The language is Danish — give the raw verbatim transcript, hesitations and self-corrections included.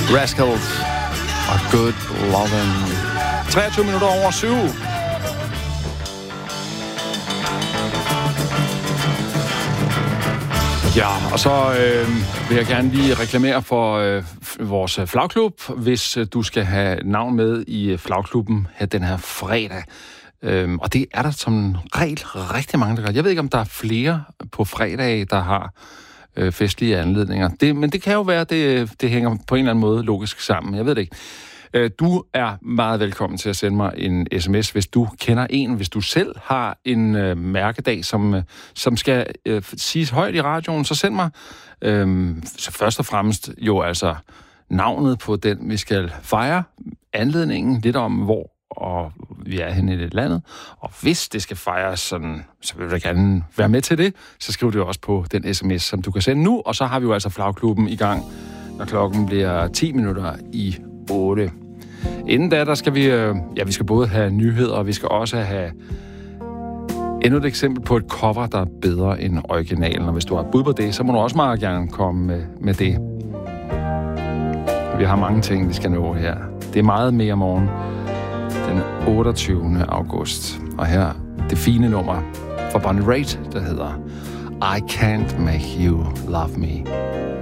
Rascals og Good Lovin'. treogtyve minutter over syv. Ja, og så øh, vil jeg gerne lige reklamere for øh, vores flagklub, hvis øh, du skal have navn med i flagklubben her den her fredag. Øhm, og det er der som regel rigtig mange, der gør. Jeg ved ikke, om der er flere på fredag, der har øh, festlige anledninger. Det, men det kan jo være, at det, det hænger på en eller anden måde logisk sammen. Jeg ved det ikke. Øh, du er meget velkommen til at sende mig en sms, hvis du kender en, hvis du selv har en øh, mærkedag, som, øh, som skal øh, siges højt i radioen, så send mig øh, så først og fremmest jo altså navnet på den, vi skal fejre, anledningen, lidt om hvor og vi er henne i det landet. Og hvis det skal fejres sådan, så vil jeg gerne være med til det. Så skriv det også på den sms, som du kan sende nu. Og så har vi jo altså flagklubben i gang, når klokken bliver ti minutter i otte. Inden da, der skal vi, ja, vi skal både have nyheder, og vi skal også have endnu et eksempel på et cover, der er bedre end originalen. Og hvis du har bud på det, så må du også meget gerne komme med, med det. Vi har mange ting, vi skal nå her. Det er meget mere morgen. Den otteogtyvende august. Og her det fine nummer fra Bonnie Raitt, der hedder I Can't Make You Love Me.